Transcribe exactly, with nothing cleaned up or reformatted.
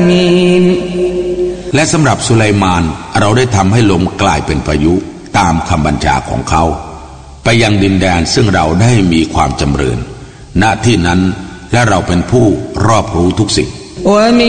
และสำหรับสุไลมานเราได้ทำให้ลมกลายเป็นพายุตามคำบัญชาของเขาไปยังดินแดนซึ่งเราได้มีความจำเริญณที่นั้นและเราเป็นผู้รอบรู้ทุกสิ่ง